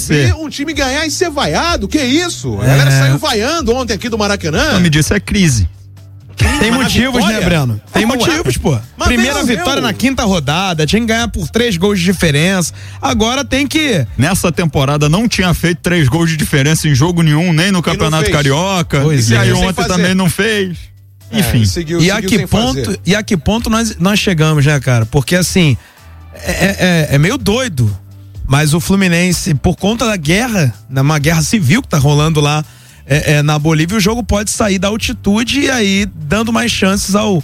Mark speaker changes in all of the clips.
Speaker 1: vi um time ganhar e ser vaiado, que isso? A galera saiu vaiando ontem aqui do Maracanã.
Speaker 2: Não me disse, é crise.
Speaker 3: Tem motivos, né, Breno? Tem motivos, pô. Primeira vitória na 5ª rodada, tinha que ganhar por 3 gols de diferença. Agora tem que...
Speaker 2: Nessa temporada não tinha feito 3 gols de diferença em jogo nenhum, nem no Campeonato Carioca.
Speaker 3: Pois
Speaker 2: e aí ontem também não fez. Enfim.
Speaker 3: E a que ponto nós chegamos, né, cara? Porque assim, é meio doido. Mas o Fluminense, por conta da guerra, uma guerra civil que tá rolando lá na Bolívia, o jogo pode sair da altitude e aí dando mais chances ao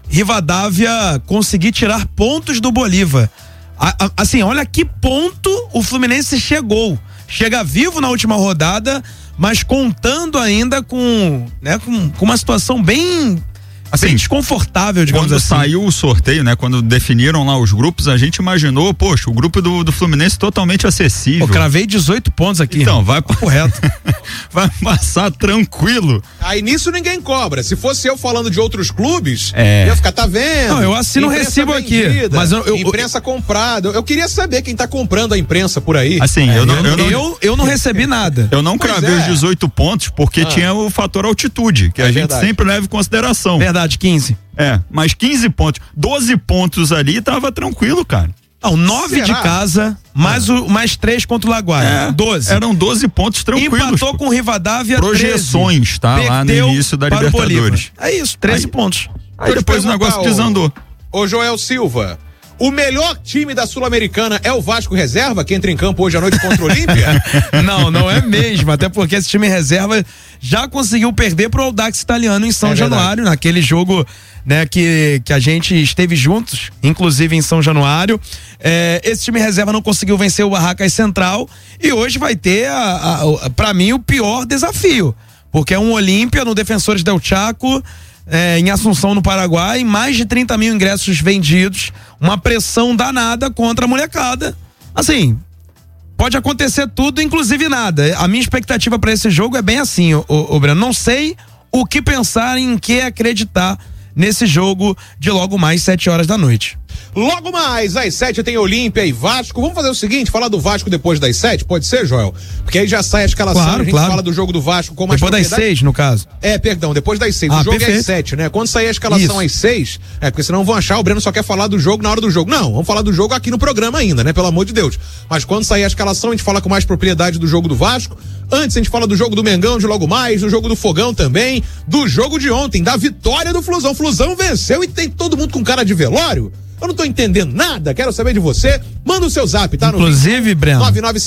Speaker 3: Rivadavia conseguir tirar pontos do Bolívar. Assim, olha que ponto o Fluminense chegou. Chega vivo na última rodada, mas contando ainda com uma situação bem desconfortável, digamos assim.
Speaker 2: Quando saiu o sorteio, né? Quando definiram lá os grupos, a gente imaginou, poxa, o grupo do Fluminense totalmente acessível.
Speaker 3: Eu cravei 18 pontos aqui.
Speaker 2: Então, vai correto. Vai passar tranquilo.
Speaker 1: Aí nisso ninguém cobra. Se fosse eu falando de outros clubes, ia ficar, tá vendo?
Speaker 3: Não, eu assino o recibo vendida, aqui. Mas
Speaker 1: imprensa comprada. Eu queria saber quem tá comprando a imprensa por aí.
Speaker 2: Assim,
Speaker 3: eu não recebi nada.
Speaker 2: Eu não cravei os 18 pontos porque tinha o fator altitude, que a gente sempre leva em consideração.
Speaker 3: Verdade, 15.
Speaker 2: Mas 15 pontos, 12 pontos ali tava tranquilo, cara.
Speaker 3: Não, 9 de casa, mais 3 contra o Laguaira. 12.
Speaker 2: Eram 12 pontos tranquilos.
Speaker 3: Empatou com o Rivadavia.
Speaker 2: Projeções, 13. Tá? Lá no início da Libertadores.
Speaker 3: É isso, 13 pontos.
Speaker 2: Aí depois o negócio desandou.
Speaker 1: Ô Joel Silva, o melhor time da Sul-Americana é o Vasco Reserva, que entra em campo hoje à noite contra o Olímpia?
Speaker 3: Não é mesmo, até porque esse time reserva já conseguiu perder pro Audax Italiano em São Januário, naquele jogo, né, que a gente esteve juntos, inclusive em São Januário. Esse time reserva não conseguiu vencer o Barracas Central e hoje vai ter, pra mim, o pior desafio, porque é um Olímpia no Defensores del Chaco, em Assunção, no Paraguai, mais de 30 mil ingressos vendidos, uma pressão danada contra a molecada. Assim, pode acontecer tudo, inclusive nada. A minha expectativa para esse jogo é bem assim, ô Breno. Não sei o que pensar, em que acreditar nesse jogo de logo mais 7 horas da noite.
Speaker 1: Logo mais, às 7 tem Olímpia e Vasco. Vamos fazer o seguinte, falar do Vasco depois das 7, pode ser, Joel? Porque aí já sai a escalação, a gente fala do jogo do Vasco com mais
Speaker 3: propriedade. Depois das 6, no caso.
Speaker 1: Perdão, depois das 6. O jogo é às 7, né? Quando sair a escalação às 6, porque senão vão achar, o Breno só quer falar do jogo na hora do jogo. Não, vamos falar do jogo aqui no programa ainda, né? Pelo amor de Deus. Mas quando sair a escalação, a gente fala com mais propriedade do jogo do Vasco. Antes a gente fala do jogo do Mengão de logo mais, do jogo do Fogão também, do jogo de ontem, da vitória do Flusão. Flusão venceu e tem todo mundo com cara de velório. Eu não tô entendendo nada, quero saber de você. Manda o seu zap, tá?
Speaker 3: Inclusive, Breno.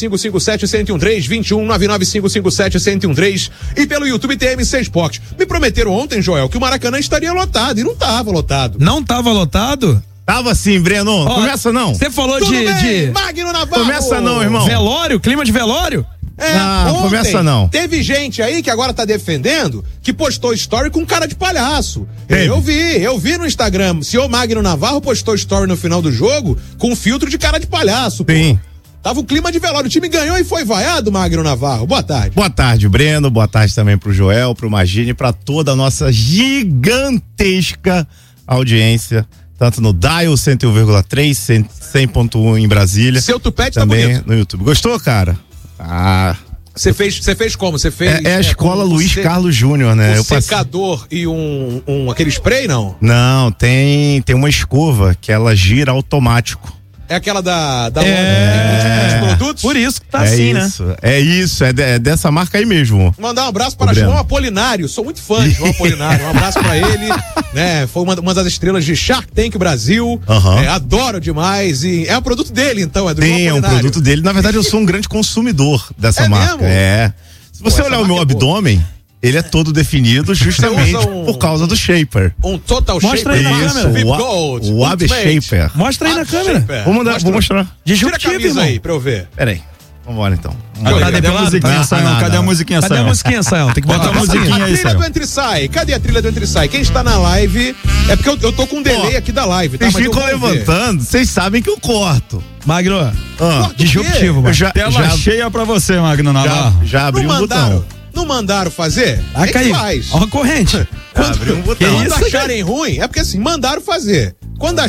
Speaker 1: 99557-1013, 21 99557-1013 e pelo YouTube TMC Esportes. Me prometeram ontem, Joel, que o Maracanã estaria lotado e não tava lotado.
Speaker 3: Não tava lotado?
Speaker 4: Tava sim, Breno. Começa não.
Speaker 3: Você falou
Speaker 1: Tudo
Speaker 3: de
Speaker 1: Magno Navarro.
Speaker 4: Começa não, irmão.
Speaker 3: Velório, clima de velório?
Speaker 4: Não,
Speaker 1: ontem,
Speaker 4: começa não.
Speaker 1: Teve gente aí que agora tá defendendo que postou story com cara de palhaço. Eu vi no Instagram. O senhor Magno Navarro postou story no final do jogo com filtro de cara de palhaço.
Speaker 4: Sim.
Speaker 1: Tava um clima de velório. O time ganhou e foi vaiado, Magno Navarro. Boa tarde.
Speaker 4: Boa tarde, Breno. Boa tarde também pro Joel, pro Magine, pra toda a nossa gigantesca audiência. Tanto no Dial 101,3, 100.1 em Brasília.
Speaker 1: Seu tupete
Speaker 4: também
Speaker 1: tá bonito.
Speaker 4: No YouTube. Gostou, cara?
Speaker 1: Você fez como? Você fez?
Speaker 4: É a escola Luiz Carlos Júnior, né?
Speaker 1: Um secador e aquele spray, não?
Speaker 4: Não, tem uma escova que ela gira automático.
Speaker 1: É aquela da loja de produtos?
Speaker 3: Por isso que tá assim,
Speaker 4: isso,
Speaker 3: né?
Speaker 4: É dessa marca aí mesmo.
Speaker 1: Mandar um abraço para João Apolinário, sou muito fã de João Apolinário, um abraço para ele, né? Foi uma das estrelas de Shark Tank Brasil, adoro demais e é o produto dele, então, é do João Apolinário.
Speaker 4: É um produto dele, na verdade eu sou um grande consumidor dessa marca.
Speaker 1: Mesmo?
Speaker 4: Se você olhar o meu abdômen, ele é todo definido justamente por causa do shaper.
Speaker 1: Um total
Speaker 3: Mostra
Speaker 1: shaper.
Speaker 3: Aí na câmera.
Speaker 4: O AB Shaper.
Speaker 3: Mostra aí na câmera.
Speaker 4: Vou mostrar.
Speaker 1: Tira a camisa aí pra eu ver.
Speaker 4: Peraí. Vambora então.
Speaker 2: Cadê a musiquinha, Sayão? Cadê a musiquinha, Sayão?
Speaker 3: Cadê a musiquinha, Sayão? Tem que botar a musiquinha aí,
Speaker 1: Sayão. A trilha do Entre Sai. Cadê a trilha do Entre Sai? Quem está na live, é porque eu tô com um delay aqui da live, tá?
Speaker 4: Vocês ficam levantando, vocês sabem que eu corto.
Speaker 3: Magno, disruptivo, mano.
Speaker 2: Tela cheia pra você, Magno Navarro.
Speaker 4: Já abri um botão.
Speaker 1: Não mandaram fazer?
Speaker 3: Caiu.
Speaker 1: Faz.
Speaker 3: Ó a corrente.
Speaker 4: Abriu um botão.
Speaker 1: Quando acharem ruim, é porque assim, mandaram fazer. Quando